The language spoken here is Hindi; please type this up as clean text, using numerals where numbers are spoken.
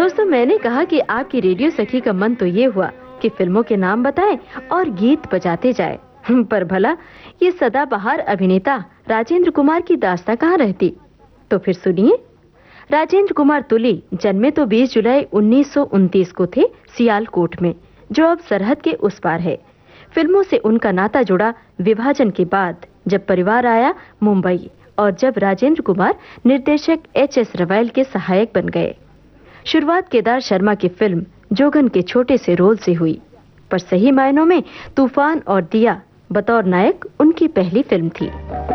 दोस्तों, मैंने कहा कि आपकी रेडियो सखी का मन तो ये हुआ कि फिल्मों के नाम बताएं और गीत बजाते जाए। पर भला ये सदाबहार अभिनेता राजेंद्र कुमार की दास्तां कहाँ रहती। तो फिर सुनिए। राजेंद्र कुमार तुली जन्मे तो 20 जुलाई 1929 को थे सियालकोट में, जो अब सरहद के उस पार है। फिल्मों से उनका नाता जुड़ा विभाजन के बाद, जब परिवार आया मुंबई और जब राजेंद्र कुमार निर्देशक एच.एस. रवैल के सहायक बन गए। शुरुआत केदार शर्मा की फिल्म जोगन के छोटे से रोल से हुई, पर सही मायनों में तूफान और दिया बतौर नायक उनकी पहली फिल्म थी।